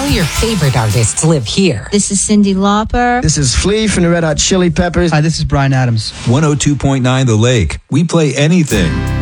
All your favorite artists live here. This is Cyndi Lauper. This is Flea from the Red Hot Chili Peppers. Hi, this is Bryan Adams. 102.9 The Lake. We play anything.